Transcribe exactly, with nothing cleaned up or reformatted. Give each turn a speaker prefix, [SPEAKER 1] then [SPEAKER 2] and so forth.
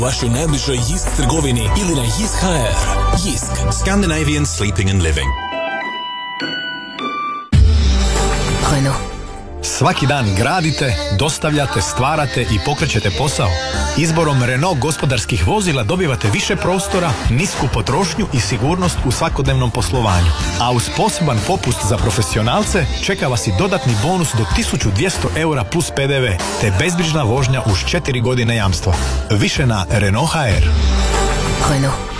[SPEAKER 1] vašoj najbližoj Jisk trgovini ili na Jisk ha er. Jisk.
[SPEAKER 2] Scandinavian Sleeping and Living.
[SPEAKER 3] Renault.
[SPEAKER 4] Svaki dan gradite, dostavljate, stvarate i pokrećete posao. Izborom Renault gospodarskih vozila dobivate više prostora, nisku potrošnju i sigurnost u svakodnevnom poslovanju. A uz poseban popust za profesionalce čeka vas i dodatni bonus do tisuću dvjesto eura plus pe de ve, te bezbrižna vožnja uz četiri godine jamstva. Više na Renault ha er.
[SPEAKER 3] Renault.